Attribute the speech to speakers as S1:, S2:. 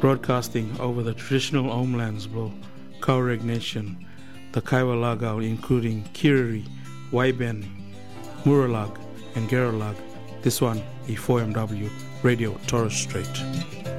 S1: broadcasting over the traditional homelands of Tuareg Nation, the Kaiwa Lagao, including Kiriri, Waiben, Muralag, and Geralag. This one, E4MW Radio Torres Strait.